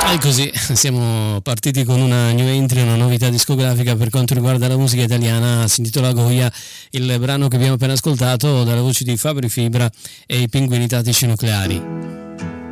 E così siamo partiti con una new entry, una novità discografica per quanto riguarda la musica italiana. Si intitola Goya, il brano che abbiamo appena ascoltato dalle voci di Fabri Fibra e i Pinguini Tattici Nucleari.